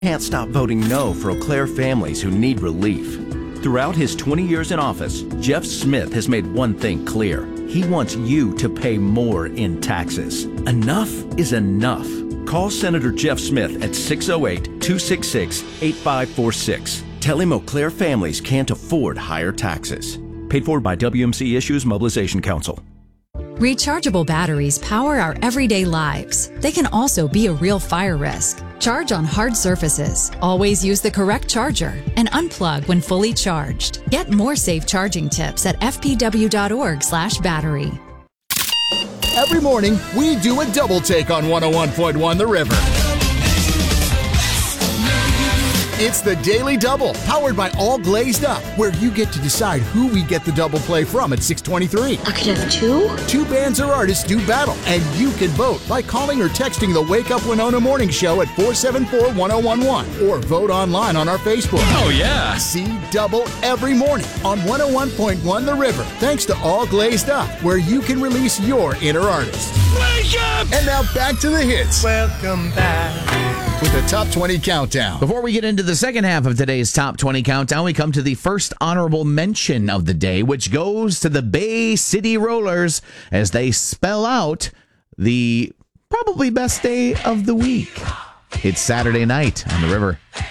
Can't stop voting no for Eau Claire families who need relief. Throughout his 20 years in office, Jeff Smith has made one thing clear. He wants you to pay more in taxes. Enough is enough. Call Senator Jeff Smith at 608-266-8546. Tell him Eau Claire families can't afford higher taxes. Paid for by WMC Issues Mobilization Council. Rechargeable batteries power our everyday lives. They can also be a real fire risk. Charge on hard surfaces. Always use the correct charger and unplug when fully charged. Get more safe charging tips at fpw.org/battery. Every morning, we do a double take on 101.1 The River. It's the Daily Double, powered by All Glazed Up, where you get to decide who we get the double play from at 6:23. I could have two? Two bands or artists do battle, and you can vote by calling or texting the Wake Up Winona Morning Show at 474-1011, or vote online on our Facebook. Oh, yeah. See Double every morning on 101.1 The River, thanks to All Glazed Up, where you can release your inner artist. Wake up! And now back to the hits. Welcome back. With the Top 20 Countdown. Before we get into the second half of today's Top 20 Countdown, we come to the first honorable mention of the day, which goes to the Bay City Rollers as they spell out the probably best day of the week. It's Saturday night on The River.